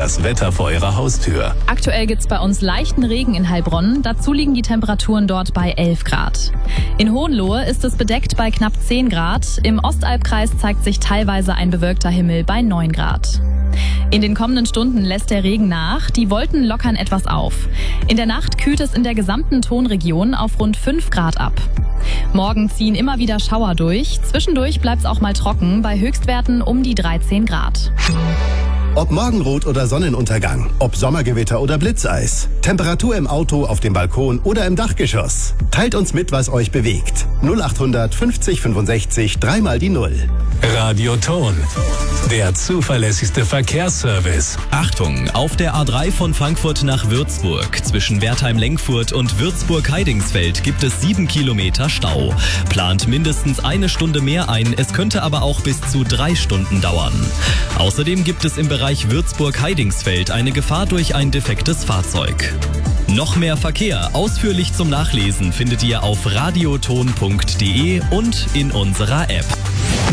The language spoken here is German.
Das Wetter vor Ihrer Haustür. Aktuell gibt's bei uns leichten Regen in Heilbronn. Dazu liegen die Temperaturen dort bei 11 Grad. In Hohenlohe ist es bedeckt bei knapp 10 Grad. Im Ostalbkreis zeigt sich teilweise ein bewölkter Himmel bei 9 Grad. In den kommenden Stunden lässt der Regen nach, die Wolken lockern etwas auf. In der Nacht kühlt es in der gesamten Tonregion auf rund 5 Grad ab. Morgen ziehen immer wieder Schauer durch, zwischendurch bleibt es auch mal trocken, bei Höchstwerten um die 13 Grad. Ob Morgenrot oder Sonnenuntergang, ob Sommergewitter oder Blitzeis, Temperatur im Auto, auf dem Balkon oder im Dachgeschoss. Teilt uns mit, was euch bewegt. 0800 50 65 3 mal die 0. Radioton, der zuverlässigste Verkehrsservice. Achtung, auf der A3 von Frankfurt nach Würzburg zwischen Wertheim-Lenkfurt und Würzburg-Heidingsfeld gibt es 7 Kilometer Stau. Plant mindestens eine Stunde mehr ein, es könnte aber auch bis zu 3 Stunden dauern. Außerdem gibt es im Bereich Würzburg-Heidingsfeld eine Gefahr durch ein defektes Fahrzeug. Noch mehr Verkehr, ausführlich zum Nachlesen, findet ihr auf radioton.de und in unserer App.